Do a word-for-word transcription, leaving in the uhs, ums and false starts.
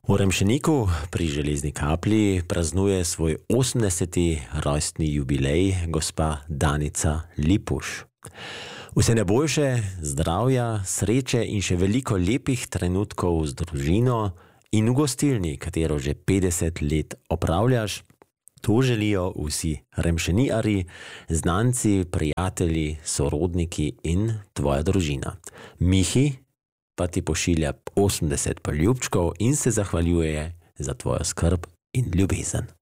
V Remšeniku pri Železni Kapli praznuje svoj osemdeseti rojstni jubilej gospa Danica Lipuš. Vse najboljše, zdravja, sreče in še veliko lepih trenutkov z družino in v gostilni, katero že petdeset let opravljaš. To želijo vsi remšenijarji, znanci, prijatelji, sorodniki in tvoja družina. Mihi pa ti pošilja osemdeset poljubčkov in se zahvaljuje za tvojo skrb in ljubezen.